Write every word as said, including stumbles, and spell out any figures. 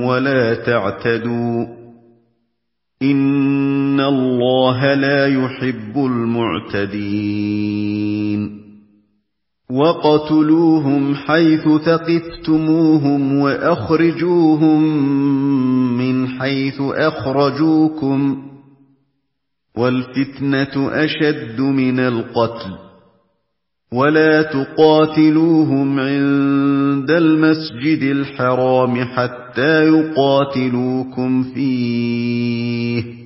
ولا تعتدوا إن الله لا يحب المعتدين وَاقْتُلُوهُمْ حَيْثُ ثَقِفْتُمُوهُمْ وَأَخْرِجُوهُمْ مِنْ حَيْثُ أَخْرَجُوكُمْ وَالْفِتْنَةُ أَشَدُّ مِنَ الْقَتْلِ وَلَا تُقَاتِلُوهُمْ عِندَ الْمَسْجِدِ الْحَرَامِ حَتَّى يُقَاتِلُوكُمْ فِيهِ